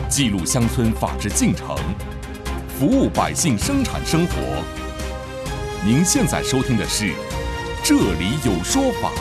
记录乡村法治进程，服务百姓生产生活。您现在收听的是《这里有说法》。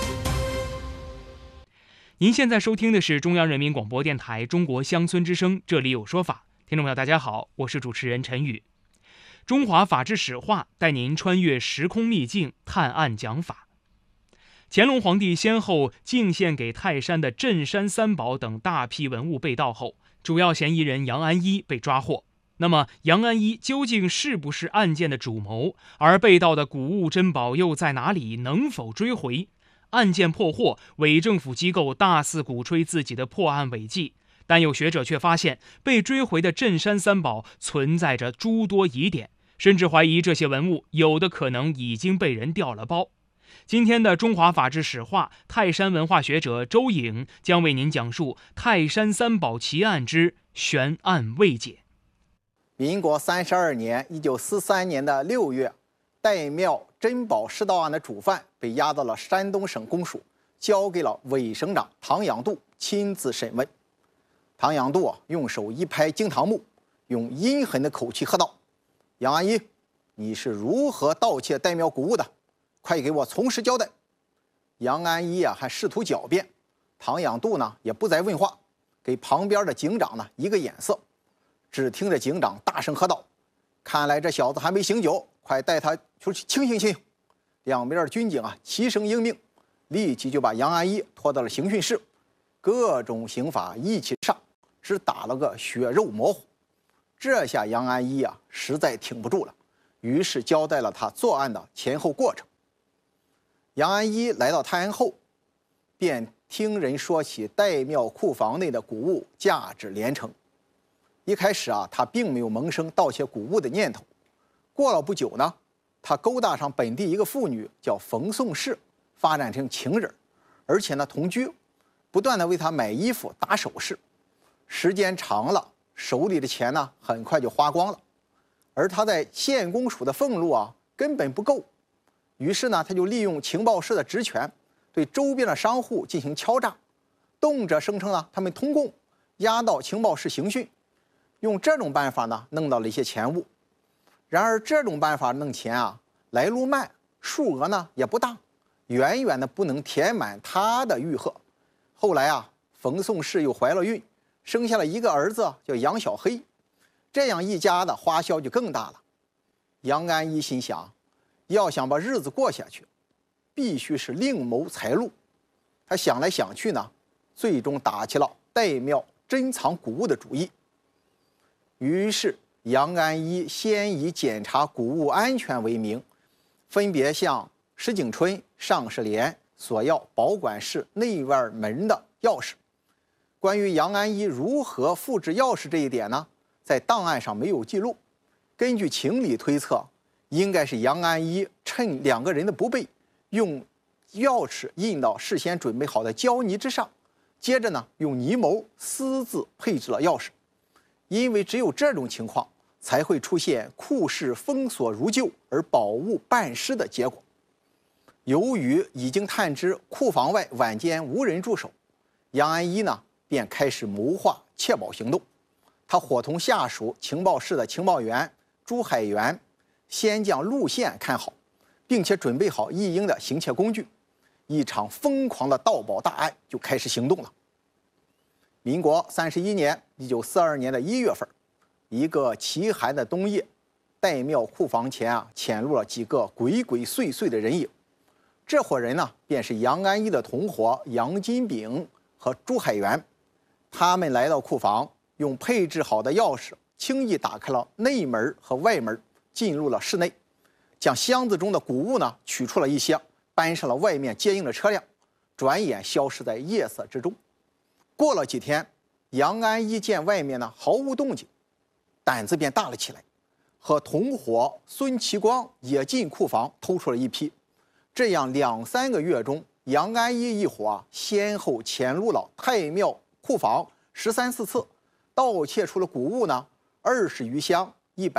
您现在收听的是中央人民广播电台中国乡村之声，这里有说法。听众朋友大家好，我是主持人陈宇。中华法制史话带您穿越时空秘境，探案讲法。乾隆皇帝先后进献给泰山的镇山三宝等大批文物被盗后，主要嫌疑人杨安一被抓获。那么杨安一究竟是不是案件的主谋？而被盗的古物珍宝又在哪里？能否追回？案件破获，伪政府机构大肆鼓吹自己的破案伟绩，但有学者却发现，被追回的镇山三宝存在着诸多疑点，甚至怀疑这些文物有的可能已经被人调了包。今天的中华法制史话，泰山文化学者周颖将为您讲述泰山三宝奇案之悬案未解。 民国32年1943年的6月，岱庙珍宝失盗案的主犯被押到了山东省公署，交给了伪省长唐养度亲自审问。唐养度用手一拍惊堂木，用阴狠的口气喝道：“杨安一，你是如何盗窃岱庙古物的？快给我从实交代！”杨安一还试图狡辩，唐养度呢也不再问话，给旁边的警长呢一个眼色。只听着警长大声喝道：“看来这小子还没醒酒，快带他出去清醒清醒！”两边的军警齐声应命，立即就把杨安一拖到了刑讯室，各种刑法一起上，只打了个血肉模糊。这下杨安一实在挺不住了，于是交代了他作案的前后过程。杨安一来到泰安后，便听人说起岱庙库房内的古物价值连城。一开始他并没有萌生盗窃古物的念头。过了不久呢，他勾搭上本地一个妇女叫冯宋氏，发展成情人，而且呢同居，不断的为他买衣服打首饰。时间长了，手里的钱呢很快就花光了，而他在县公署的俸禄根本不够。于是呢，他就利用情报室的职权，对周边的商户进行敲诈，动辄声称他们通共押到情报室刑讯。用这种办法呢，弄到了一些钱物。然而这种办法弄钱来路慢，数额呢也不大，远远的不能填满他的欲壑。后来冯宋氏又怀了孕，生下了一个儿子叫杨小黑，这样一家的花销就更大了。杨安一心想，要想把日子过下去，必须是另谋财路。他想来想去呢，最终打起了岱庙珍藏古物的主意。于是杨安一先以检查古物安全为名，分别向石景春、尚世廉索要保管室内外门的钥匙。关于杨安一如何复制钥匙这一点呢，在档案上没有记录。根据情理推测，应该是杨安一趁两个人的不备，用钥匙印到事先准备好的胶泥之上，接着呢用泥模私自配置了钥匙。因为只有这种情况，才会出现库室封锁如旧而宝物半失的结果。由于已经探知库房外晚间无人驻守，杨安一呢便开始谋划窃宝行动。他伙同下属情报室的情报员朱海元，先将路线看好，并且准备好一应的行窃工具。一场疯狂的盗宝大案就开始行动了。民国31年1942年的1月份，一个奇寒的冬夜，岱庙库房前潜入了几个鬼鬼祟祟的人影。这伙人呢，便是杨安一的同伙杨金炳和朱海元。他们来到库房，用配置好的钥匙轻易打开了内门和外门，进入了室内，将箱子中的古物呢取出了一些，搬上了外面接应的车辆，转眼消失在夜色之中。过了几天，杨安一见外面呢毫无动静，胆子便大了起来，和同伙孙其光也进库房偷出了一批。这样2-3个月中，杨安一一伙先后潜入了岱庙库房13、14次，盗窃出了古物呢20余箱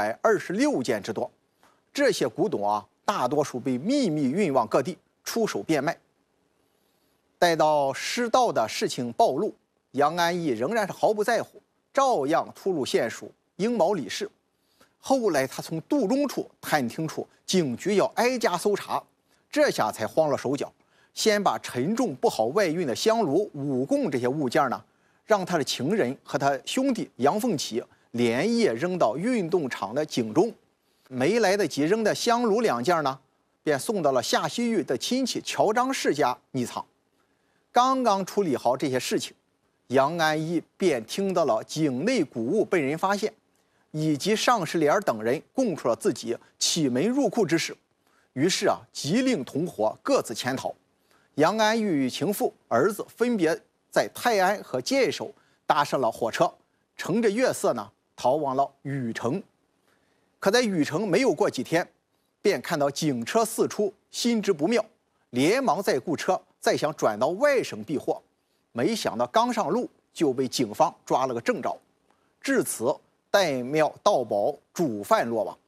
，126件之多。这些古董大多数被秘密运往各地，出手变卖。待到失盗的事情暴露，杨安一仍然是毫不在乎， 照样突入县署应毛李氏。后来他从杜中处探听出警局要挨家搜查，这下才慌了手脚，先把沉重不好外运的香炉、五供这些物件呢，让他的情人和他兄弟杨凤起连夜扔到运动场的井中。没来得及扔的香炉2件呢，便送到了夏西玉的亲戚乔张氏家匿藏。刚刚处理好这些事情，杨安一便听到了井内古物被人发现，以及尚世莲等人供出了自己启门入库之事。于是急令同伙各自潜逃。杨安玉与情妇、儿子分别在泰安和界首搭上了火车，乘着月色呢逃往了禹城。可在禹城没有过几天，便看到警车四出，心知不妙，连忙再雇车，再想转到外省避祸。没想到刚上路就被警方抓了个正着，至此岱庙盗宝主犯落网。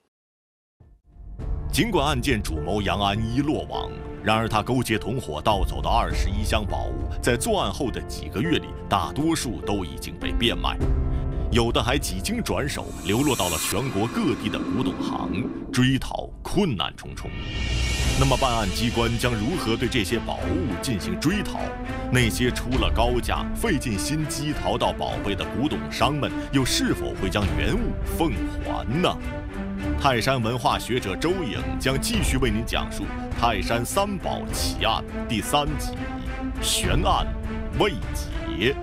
尽管案件主谋杨安一落网，然而他勾结同伙盗走的21箱宝物，在作案后的几个月里，大多数都已经被变卖，有的还几经转手，流落到了全国各地的古董行，追讨困难重重。那么，办案机关将如何对这些宝物进行追讨？那些出了高价、费尽心机淘到宝贝的古董商们，又是否会将原物奉还呢？泰山文化学者周颖将继续为您讲述泰山3宝奇案第3集：悬案未解。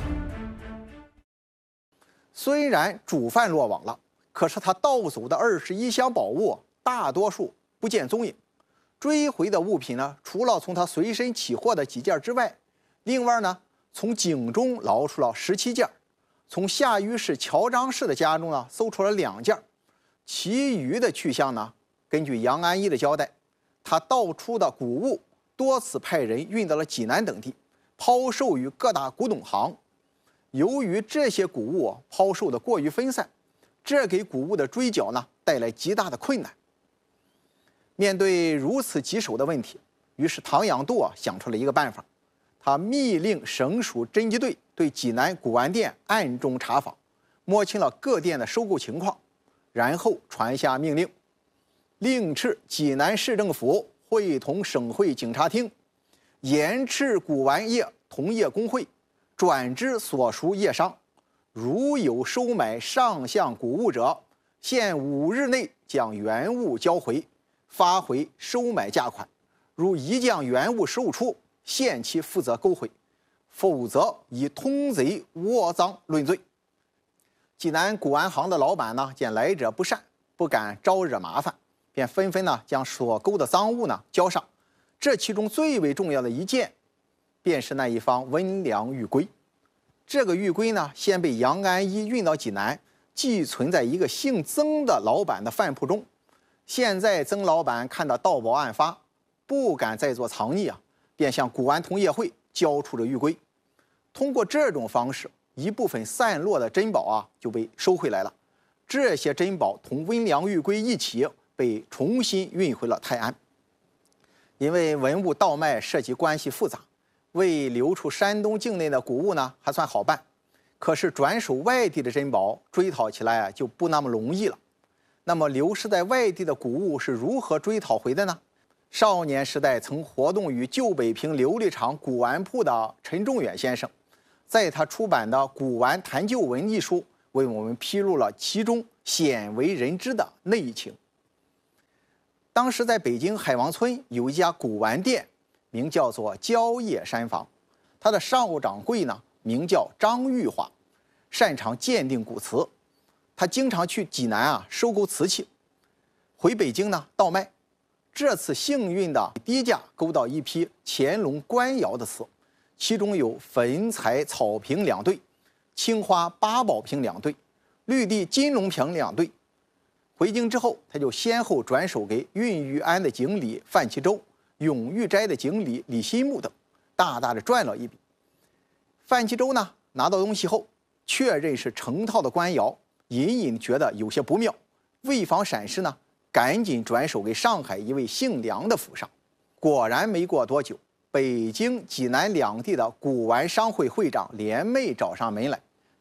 虽然主犯落网了，可是他盗走的21箱宝物大多数不见踪影。追回的物品呢，除了从他随身起获的几件之外，另外呢，从井中捞出了17件，从夏虞市乔张氏的家中呢搜出了2件，其余的去向呢，根据杨安一的交代，他盗出的古物多次派人运到了济南等地，抛售于各大古董行。由于这些古物抛售的过于分散，这给古物的追缴呢带来极大的困难。面对如此棘手的问题，于是唐养度想出了一个办法，他密令省属侦缉队对济南古玩店暗中查访，摸清了各店的收购情况，然后传下命令，令敕济南市政府会同省会警察厅，严斥古玩业同业工会，转之所属业商，如有收买上项古物者，限5日内将原物交回，发回收买价款；如一将原物售出，限期负责勾回，否则以通贼窝赃论罪。济南古玩行的老板呢，见来者不善，不敢招惹麻烦，便纷纷呢将所勾的赃物呢交上。这其中最为重要的一件，便是那一方温良玉圭。这个玉圭呢，先被杨安一运到济南，寄存在一个姓曾的老板的饭铺中。现在曾老板看到盗宝案发，不敢再做藏匿便向古玩同业会交出了玉圭。通过这种方式，一部分散落的珍宝就被收回来了。这些珍宝同温良玉圭一起被重新运回了泰安。因为文物盗卖涉及关系复杂，为流出山东境内的古物呢还算好办，可是转手外地的珍宝追讨起来就不那么容易了。那么流失在外地的古物是如何追讨回的呢？少年时代曾活动于旧北平琉璃厂古玩铺的陈仲远先生，在他出版的《古玩谈旧闻》一书，为我们披露了其中鲜为人知的内情。当时在北京海王村有一家古玩店，名叫做蕉叶山房，他的少掌柜呢名叫张玉华，擅长鉴定古瓷。他经常去济南收购瓷器，回北京呢倒卖。这次幸运的低价勾到一批乾隆官窑的瓷，其中有粉彩草瓶2对，青花八宝瓶2对，绿地金龙瓶2对。回京之后，他就先后转手给运玉庵的经理范其洲、永玉斋的经理李新木等，大大的赚了一笔。范其洲呢拿到东西后，确认是成套的官窑，隐隐觉得有些不妙，为防闪失呢，赶紧转手给上海一位姓梁的府上。果然没过多久，北京、济南2地的古玩商会会长联袂找上门来，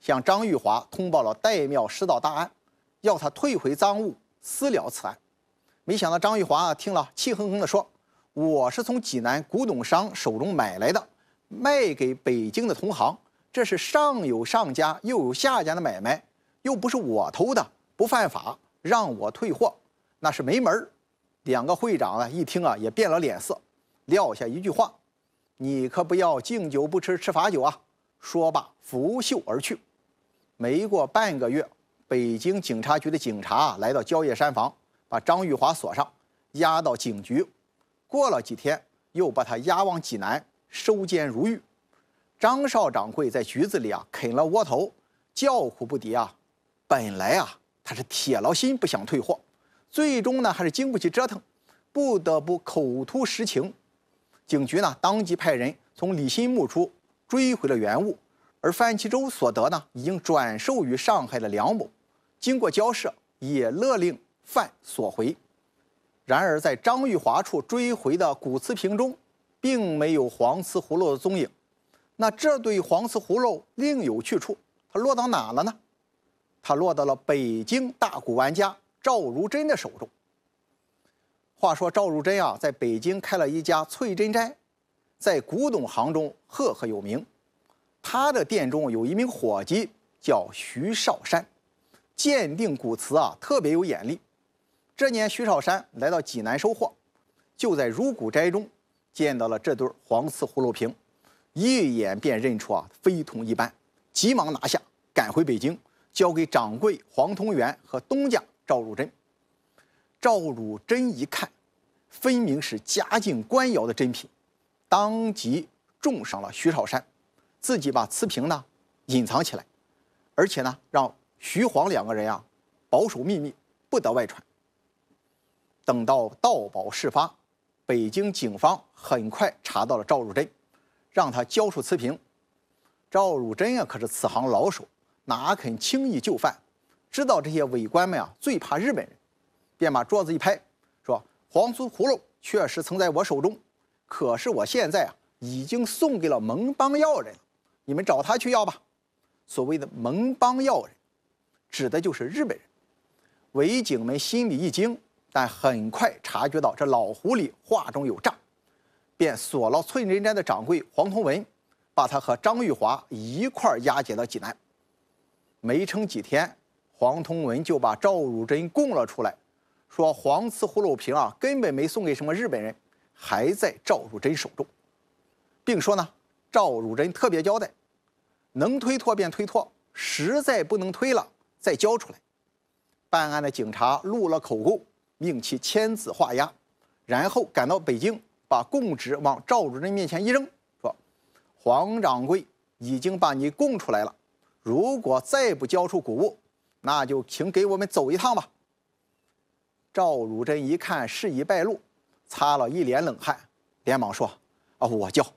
向张玉华通报了岱庙失盗大案，要他退回赃物，私了此案。没想到张玉华听了，气哼哼地说：“我是从济南古董商手中买来的，卖给北京的同行，这是上有上家又有下家的买卖，又不是我偷的，不犯法，让我退货，那是没门儿。”两个会长一听也变了脸色，撂下一句话：“你可不要敬酒不吃吃罚酒啊！”说罢拂袖而去。没过半个月，北京警察局的警察来到蕉叶山房，把张玉华锁上，押到警局。过了几天，又把他押往济南收监如狱。张少掌柜在局子里啃了窝头，叫苦不迭啊。本来他是铁了心不想退货，最终还是经不起折腾，不得不口吐实情。警局当即派人从李新墓处追回了原物，而范其洲所得已经转售于上海的梁某，经过交涉也勒令范索回。然而在张玉华处追回的古瓷瓶中，并没有黄瓷葫芦的踪影。那这对黄瓷葫芦另有去处，它落到哪了呢？它落到了北京大古玩家赵如珍的手中。话说赵如珍在北京开了一家翠珍斋，在古董行中赫赫有名。他的店中有一名伙计叫徐少山，鉴定古瓷特别有眼力。这年徐少山来到济南收货，就在如古斋中见到了这对黄瓷葫芦瓶，一眼便认出非同一般，急忙拿下，赶回北京，交给掌柜黄同元和东家赵汝珍。赵汝珍一看，分明是家境官窑的珍品，当即重赏了徐少山，自己把瓷瓶隐藏起来，而且让徐黄两个人保守秘密，不得外传。等到盗宝事发，北京警方很快查到了赵汝珍，让他交出瓷瓶。赵汝珍可是此行老手，哪肯轻易就范，知道这些伪官们最怕日本人，便把桌子一拍，说：“黄瓷葫芦确实曾在我手中，可是我现在已经送给了蒙邦要人了，你们找他去要吧。”所谓的蒙邦要人，指的就是日本人。伪警们心里一惊，但很快察觉到这老狐狸话中有诈，便锁了翠珍斋的掌柜黄同文，把他和张玉华一块押解到济南。没撑几天，黄同文就把赵汝珍供了出来，说黄瓷葫芦瓶根本没送给什么日本人，还在赵汝珍手中，并说赵汝珍特别交代，能推脱便推脱，实在不能推了再交出来。办案的警察录了口供，命其签字画押，然后赶到北京，把供纸往赵汝珍面前一扔，说：“黄掌柜已经把你供出来了，如果再不交出古物，那就请给我们走一趟吧。”赵汝珍一看事已败露，擦了一脸冷汗，连忙说：“我交。”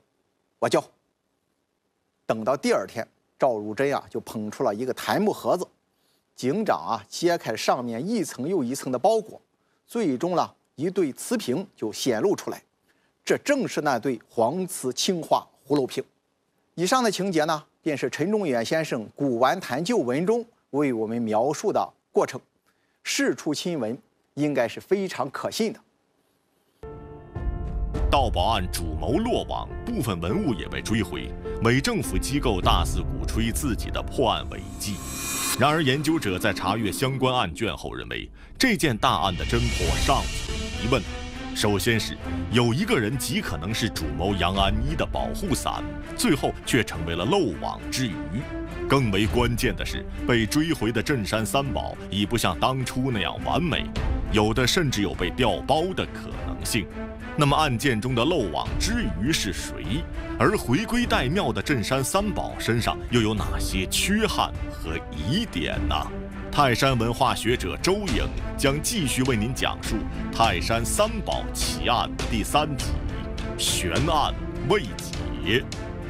等到第二天，赵汝珍就捧出了一个檀木盒子，警长揭开上面一层又一层的包裹，最终一对瓷瓶就显露出来，这正是那对黄瓷青花葫芦瓶。以上的情节便是陈中远先生《古玩谈旧闻》中为我们描述的过程，事出亲闻，应该是非常可信的。 盗宝案主谋落网，部分文物也被追回，美政府机构大肆鼓吹自己的破案伟绩。然而，研究者在查阅相关案卷后认为，这件大案的侦破尚存疑问。首先是有一个人极可能是主谋杨安一的保护伞，最后却成为了漏网之鱼。更为关键的是，被追回的镇山三宝已不像当初那样完美，有的甚至有被调包的可能性。那么案件中的漏网之鱼是谁？而回归岱庙的镇山三宝身上又有哪些缺憾和疑点呢？泰山文化学者周颖将继续为您讲述《泰山三宝奇案》第3集：悬案未解。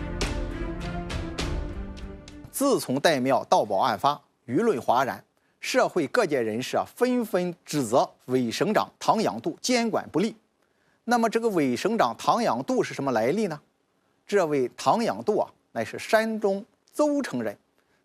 自从岱庙盗宝案发，舆论哗然，社会各界人士纷纷指责伪省长唐养度监管不力。那么这个伪省长唐养度是什么来历呢？这位唐养度乃是山东邹城人，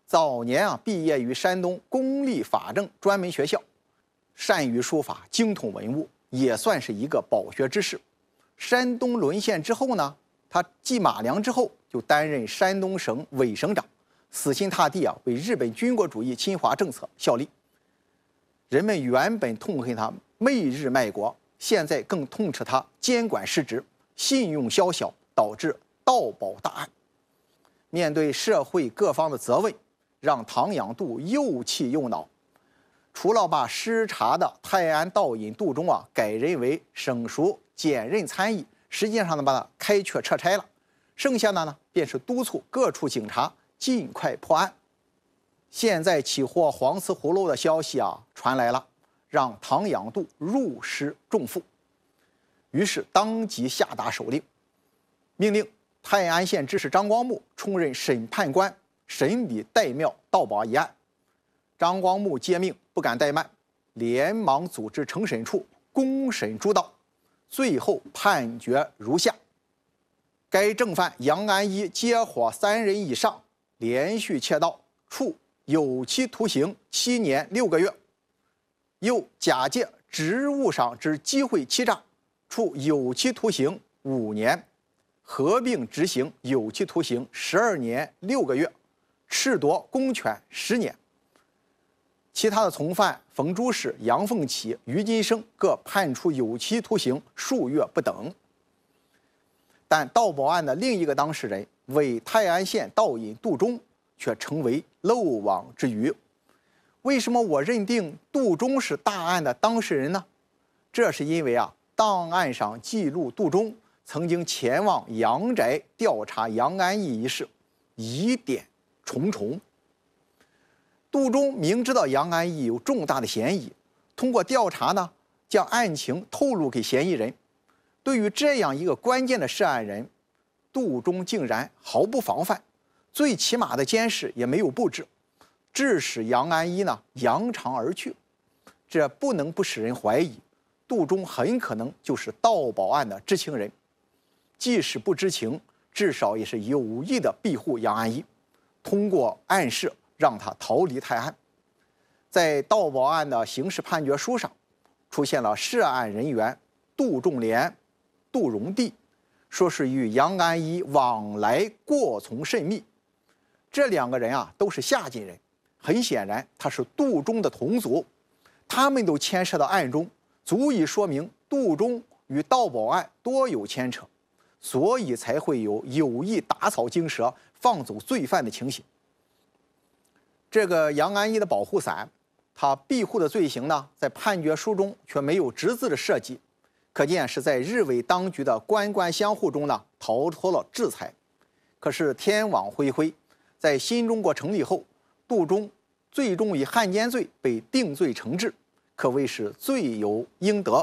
早年毕业于山东公立法政专门学校，善于书法，精通文物，也算是一个饱学之士。山东沦陷之后呢，他继马良之后就担任山东省伪省长，死心塌地为日本军国主义侵华政策效力。人们原本痛恨他媚日卖国，现在更痛斥他监管失职、信用宵小，导致盗宝大案。面对社会各方的责问，让唐养杜又气又恼。除了把失察的泰安道尹杜忠改任为省属检任参议，实际上呢把他开阙撤差了。剩下的呢便是督促各处警察尽快破案。现在起获黄瓷葫芦的消息传来了，让唐养杜入师重负。于是当即下达手令，命令泰安县知事张光穆充任审判官，审理岱庙盗宝一案。张光穆接命不敢怠慢，连忙组织承审处公审诸道，最后判决如下：该正犯杨安一接伙3人以上，连续窃盗，处有期徒刑7年6个月；又假借职务上之机会欺诈，处有期徒刑5年，合并执行有期徒刑12年6个月，褫夺公权10年。其他的从犯冯珠氏、杨凤起、于金生各判处有期徒刑数月不等。但盗宝案的另一个当事人为泰安县道尹杜忠却成为漏网之鱼。为什么我认定杜忠是大案的当事人呢？这是因为档案上记录杜忠曾经前往杨宅调查杨安义一事，疑点重重。杜忠明知道杨安义有重大的嫌疑，通过调查呢，将案情透露给嫌疑人。对于这样一个关键的涉案人，杜忠竟然毫不防范，最起码的监视也没有布置，致使杨安一呢扬长而去。这不能不使人怀疑，杜忠很可能就是盗宝案的知情人，即使不知情，至少也是有意的庇护杨安一，通过暗示让他逃离泰安。在盗宝案的刑事判决书上，出现了涉案人员杜仲廉、杜荣地，说是与杨安一往来过从甚密。这2个人都是下晋人，很显然他是杜忠的同族，他们都牵涉到案中，足以说明杜忠与盗宝案多有牵扯，所以才会有意打草惊蛇、放走罪犯的情形。这个杨安一的保护伞，他庇护的罪行呢，在判决书中却没有直字的设计，可见是在日伪当局的官官相护中呢，逃脱了制裁。可是天网恢恢，在新中国成立后，杜忠最终以汉奸罪被定罪惩治，可谓是罪有应得。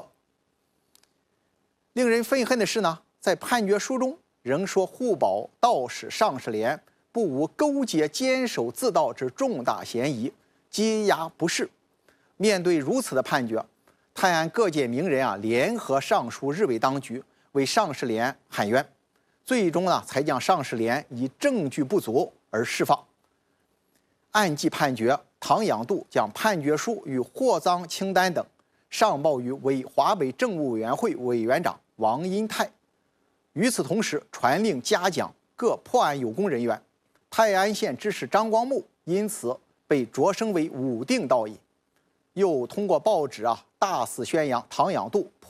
令人愤恨的是呢，在判决书中仍说护保道士尚世廉不无勾结监守自盗之重大嫌疑，羁押不释。面对如此的判决，泰安各界名人联合上书日伪当局，为尚世廉喊冤，最终呢才将尚世廉以证据不足而释放。按记判决，唐养杜将判决书与获赃清单等上报于华北政务委员会委员长王荫泰。与此同时，传令嘉奖各破案有功人员。泰安县知事张光穆因此被擢升为武定道尹，又通过报纸大肆宣扬唐养杜